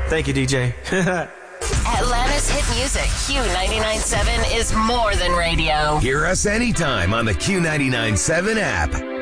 Thank you, DJ. Atlanta's hit music, Q99.7 is more than radio. Hear us anytime on the Q99.7 app.